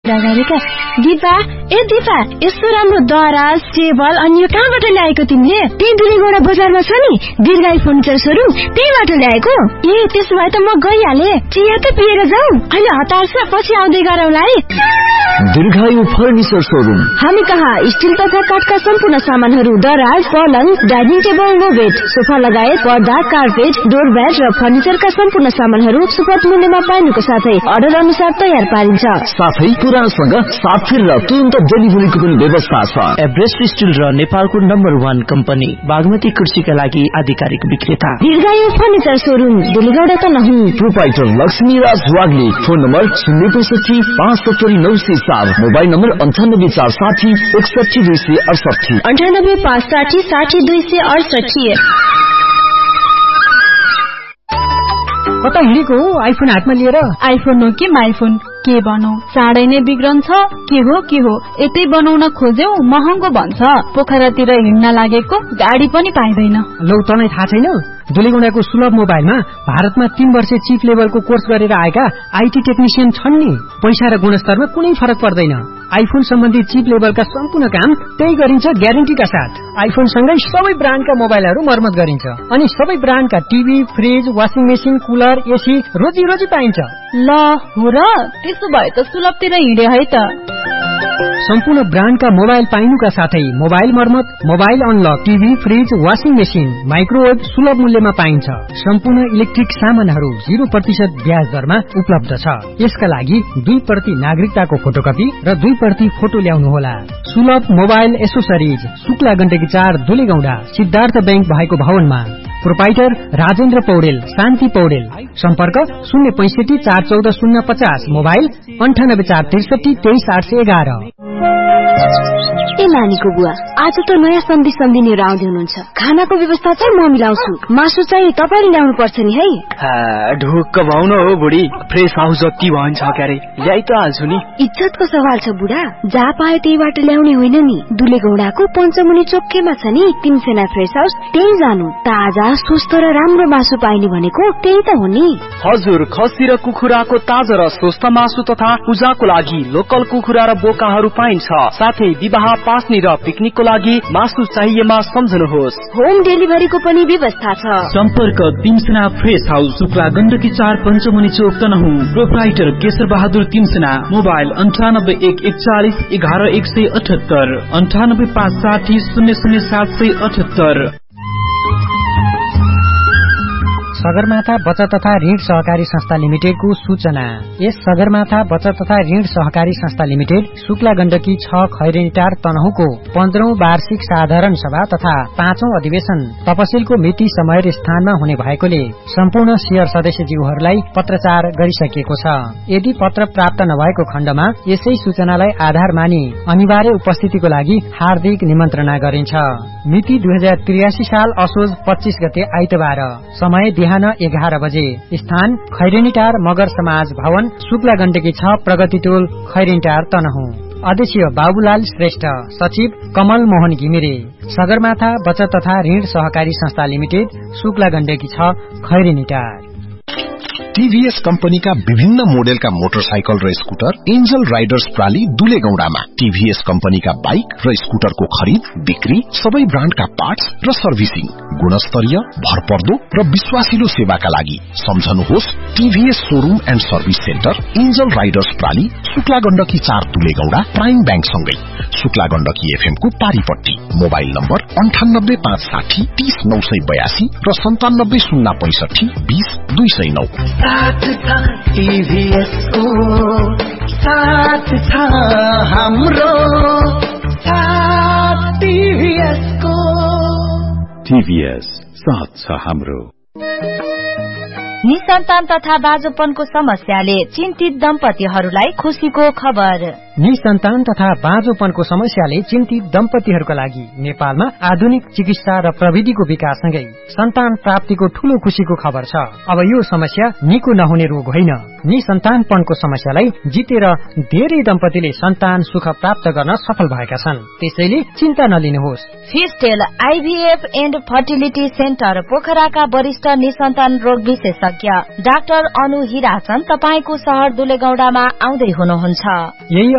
गरेका। दिपा यस्तो राम्रो दराज टेबल अनि यो कहाँबाट ल्याएको तिमीले? त्यही दुलीगौडा बजारमा छ नि दीर्घायु फर्निचर सोरुम, त्यहीबाट ल्याएको। ए त्यसो भए त म गइहाले। चिया त पिएर जाऊ। अहिले हतार छ, पछि आउँदै गरौँला है। दीर्घायु फर्निचर सोरुम। हामी कहाँ स्टिल तथा काठका सम्पूर्ण सामानहरू, दराज, पलङ, डाइनिङ टेबल, बेड, सोफा लगायत पर्दा, कार्पेट, डोरम्याट र फर्निचरका सम्पूर्ण सामानहरू सुपथ मूल्यमा पाइनुको साथै अर्डर अनुसार तयार पारिन्छ। साथै पुरानसँग साथीर र तुरन्त डेलिभरीको पनि व्यवस्था छ। एभरेस्ट स्टिल र नेपालको नम्बर 1 कम्पनी बागमती कृषिका लागि आधिकारिक विक्रेता दीर्घायु फर्निचर सोरुम, दुलीगौडा त नहीं। Proprietor Laxmiraj Wagle. Phone number 065 570 907, mobile number 98 460 61 268, 98 560 60 268। कता हिँडेको हो आइफोन हातमा लिएर? आइफोन हो कि माइफोन, के बनौ? चाँडै नै बिग्रन्छ। के हो यतै बनाउन खोज्यौ महँगो भन्छ। पोखरातिर हिँड्न लागेको गाडी पनि पाइँदैन। लौ तँलाई थाहा छैन? दुलीगौडाको सुलभ मोबाइलमा भारतमा 3 वर्ष चिप लेभलको कोर्स गरेर आएका आईटी टेक्निशियन छन् नि। पैसा र गुणस्तरमा कुनै फरक पर्दैन। आइफोन सम्बन्धी चिप लेभलका सम्पूर्ण काम त्यही गरिन्छ ग्यारेन्टीका साथ। आइफोन सँगै सबै ब्रान्डका मोबाइलहरू मर्मत गरिन्छ अनि सबै ब्रान्डका TV, fridge, washing machine, cooler, AC रोजी पाइन्छ। ल हो र, त्यसो भए त सुलभतिर हिँडे है त। सम्पूर्ण ब्रान्डका मोबाइल पाइनुका साथै मोबाइल मर्मत, mobile unlock, TV, fridge, washing machine, microwave सुलभ मूल्यमा पाइन्छ। सम्पूर्ण इलेक्ट्रिक सामानहरू 0% ब्याज दरमा उपलब्ध छ। यसका लागि 2% नागरिकताको फोटोकपी र 2% फोटो ल्याउनुहोला। सुलभ mobile accessories, Shukla Gandaki 4, दुलीगौडा, Siddhartha bank भएको भवनमा। प्रोपाइटर राजेन्द्र पौडेल, शान्ति पौडेल। सम्पर्क 065 414 050, मोबाइल 98 463 23 811। ए नानीको बुवा, आज त नयाँ सन्धि लिएर आउँदै हुनुहुन्छ। खानाको व्यवस्था चाहिँ म मिलाउँछु, मासु चाहिँ तपाईले ल्याउनु पर्छ नि है। ढुक्क भाउन हो बुढी, फ्रेस हाउस जति भन्छ क्यारे ल्याइ त हाल्छु नि। इज्जतको सवाल छ बुढा, जहाँ पायो त्यहीबाट ल्याउने होइन नि। दुलेगौडाको पञ्चमुनि चोकमा छ नि तिनसेना फ्रेस हाउस, त्यही जानु। ताजा स्वस्थ र राम्रो मासु पाइने भनेको त्यही त हो नि। हजुर, खसी र कुखुराको ताजा र स्वस्थ मासु तथा पूजाको लागि लोकल कुखुरा र बोकाहरू पाइन्छ। साथै विवाह, पास्नी र पिकनिकको लागि मासु चाहिएमा सम्झनुहोस्। होम डेलिभरीको पनि व्यवस्था छ। सम्पर्क तिनसेना फ्रेस हाउस, शुक्ला गण्डकी 4, पञ्चमुनि चोक, तनहुँ। प्रोप्राइटर केशर बहादुर तिनसेना। मोबाइल 98 141 11 178, 98 560 00 778। सगरमाथा बचत तथा ऋण सहकारी संस्था लिमिटेडको सूचना। यस सगरमाथा बचत तथा ऋण सहकारी संस्था लिमिटेड शुक्ला गण्डकी 6, खैरेनीटार, तनहुँको 15औं वार्षिक साधारण सभा तथा 5औं अधिवेशन तपसिलको मिति समय र स्थानमा हुने भएकोले सम्पूर्ण शेयर सदस्यज्यूहरूलाई पत्रचार गरिसकिएको छ। यदि पत्र प्राप्त नभएको खण्डमा यसै सूचनालाई आधार मानि अनिवार्य उपस्थितिको लागि हार्दिक निमन्त्रणा गरिन्छ। मिति 2083 साल असोज 25 गते आइतबार। समय बिहान 11 बजे। स्थान खैरेनीटार मगर समाज भवन, शुक्ला गण्डकी 6, प्रगति टोल, खैरेनीटार, तनहुँ। अध्यक्ष बाबुलाल श्रेष्ठ, सचिव कमल मोहन घिमिरे। सगरमाथा बचत तथा ऋण सहकारी संस्था लिमिटेड, शुक्ला गण्डकी 6, खैरेनीटार। टीभीएस कंपनीका विभिन्न मोडेलका मोटरसाइकल र scooter angel Riders प्राली दुलेगौडामा। TVS कंपनीका bike र स्कूटरको खरिद, बिक्री, सबै ब्रान्डका पार्ट्स र सर्भिसिङ, गुणस्तरीय, भरपर्दो र विश्वासिलो सेवाका लागि सम्झनुहोस् TVS showroom and service centre, angel Riders प्राली, Shukla Gandaki 4, दुलेगौडा, prime bank सँगै शुक्ला गण्डकी एफएम को पारीपट्टी। मोबाइल नम्बर 98 560 30 982 र 97 065 20 209। साथ था टीभीएस को, साथ था हाम्रो, साथ टीभीएस को। टीभीएस साथ छ हाम्रो। निसन्तान तथा बाँझोपनको समस्याले चिन्तित दम्पतिहरूलाई खुशीको खबर। निसन्तान तथा बाँझोपनको समस्याले चिन्तित दम्पतिहरूका लागि नेपालमा आधुनिक चिकित्सा र प्रविधिको विकाससँगै सन्तान प्राप्तिको ठूलो खुशीको खबर छ। अब यो समस्या निको नहुने रोग होइन। निसन्तानपनको समस्यालाई जितेर धेरै दम्पतिले सन्तान सुख प्राप्त गर्न सफल भएका छन्। त्यसैले चिन्ता नलिनुहोस्। फिस्टेल आइभीएफ एन्ड फर्टिलिटी सेन्टर पोखराका वरिष्ठ निसन्तान रोग विशेषज्ञ डाक्टर अनु हिराचन तपाईको शहर दुलेगौडामा आउँदै हुनुहुन्छ। यही